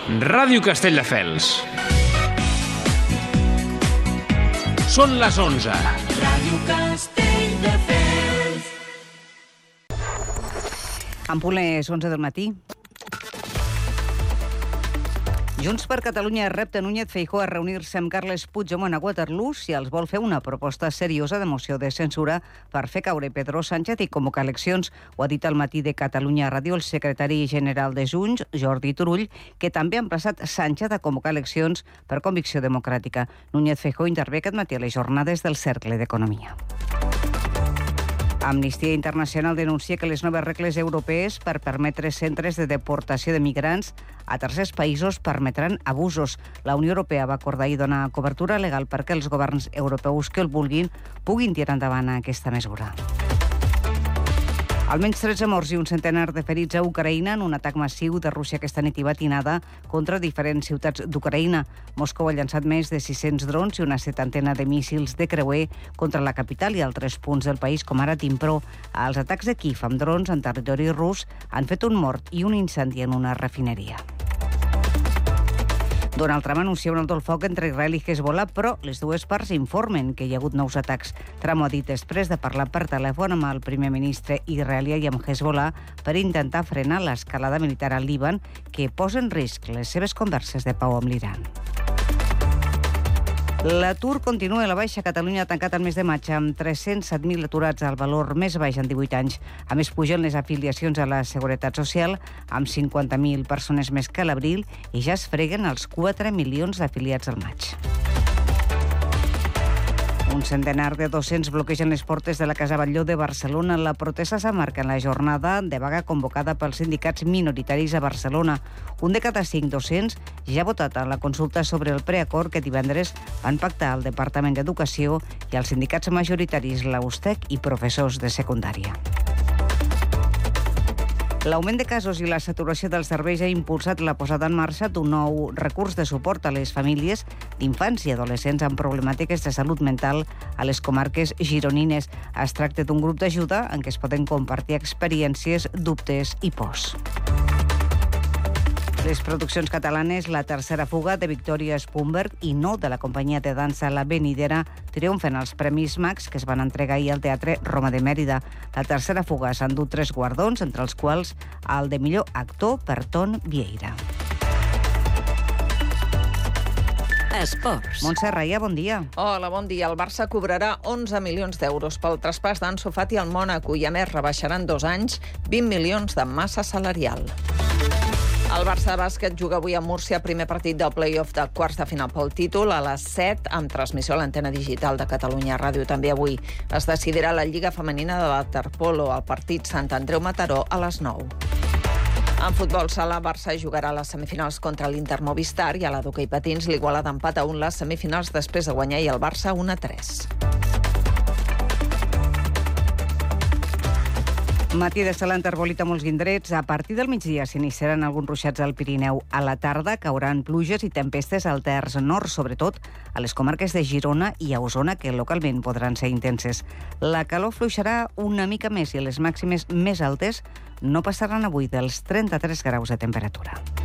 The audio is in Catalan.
Ràdio Castelldefels. Són les 11. Ràdio Castelldefels. En punt les 11 del matí. Junts per Catalunya repta Núñez Feijóo a reunir-se amb Carles Puigdemont a Waterloo si els vol fer una proposta seriosa de moció de censura per fer caure Pedro Sánchez i convocar eleccions. Ho ha dit al Matí de Catalunya Ràdio el secretari general de Junts, Jordi Turull, que també ha emplaçat Sánchez a convocar eleccions per convicció democràtica. Núñez Feijóo intervé aquest matí a les jornades del Cercle d'Economia. Amnistia Internacional denuncia que les noves regles europees per permetre centres de deportació de migrants a tercers països permetran abusos. La Unió Europea va acordar ahir donar cobertura legal perquè els governs europeus que el vulguin puguin tirar endavant aquesta mesura. Almenys 13 morts i un centenar de ferits a Ucraïna en un atac massiu de Rússia aquesta nit i matinada contra diferents ciutats d'Ucraïna. Moscou ha llançat més de 600 drons i una setantena de míssils de creuer contra la capital i altres punts del país, com ara Dnipro. Els atacs de Kíev amb drons en territori rus han fet un mort i un incendi en una refineria. Donald Trump anuncia un alto el foc entre Israel i Hezbollah, però les dues parts informen que hi ha hagut nous atacs. Trump ho ha dit després de parlar per telèfon amb el primer ministre israelià i amb Hezbollah per intentar frenar l'escalada militar al Líban que posa en risc les seves converses de pau amb l'Iran. L'atur continua a la baixa. Catalunya ha tancat el mes de maig amb 307.000 aturats, al valor més baix en 18 anys. A més, pugen les afiliacions a la Seguretat Social, amb 50.000 persones més que a l'abril, i ja es freguen els 4 milions d'afiliats al maig. Un centenar de docents bloquegen les portes de la Casa Batlló de Barcelona. La protesta s'emmarca en la jornada de vaga convocada pels sindicats minoritaris a Barcelona. Un de cada 5 docents ja ha votat a la consulta sobre el preacord que divendres van pactar el Departament d'Educació i els sindicats majoritaris, la USTEC i professors de secundària. L'augment de casos i la saturació dels serveis ha impulsat la posada en marxa d'un nou recurs de suport a les famílies d'infants i adolescents amb problemàtiques de salut mental a les comarques gironines. Es tracta d'un grup d'ajuda en què es poden compartir experiències, dubtes i pors. Les produccions catalanes, La tercera fuga, de Victoria Spumberg, i No, de la companyia de dansa La Venidera, triomfen als Premis Max que es van entregar ahir al Teatre Roma de Mèrida. La tercera fuga s'ha endut 3 guardons, entre els quals el de millor actor per Ton Vieira. Esports. Montse Raia, bon dia. Hola, bon dia. El Barça cobrarà 11 milions d'euros pel traspàs d'Ansu Fati al Mònaco i, a més, rebaixaran 2 anys 20 milions de massa salarial. El Barça de bàsquet juga avui a Múrcia, primer partit del play-off de quarts de final pel títol, a les 7, amb transmissió a l'antena digital de Catalunya Ràdio. També avui es decidirà la Lliga Femenina de waterpolo, al partit Sant Andreu-Mataró, a les 9. En futbol sala, Barça jugarà a les semifinals contra l'Inter Movistar i a la d'hoquei patins l'Igualada empat a 1 les semifinals després de guanyar i el Barça 1-3. Matí de cel enterbolit a molts indrets. A partir del migdia s'iniciaran alguns ruixats al Pirineu. A la tarda cauran pluges i tempestes al terç nord, sobretot a les comarques de Girona i a Osona, que localment podran ser intenses. La calor fluixarà una mica més i les màximes més altes no passaran avui dels 33 graus de temperatura.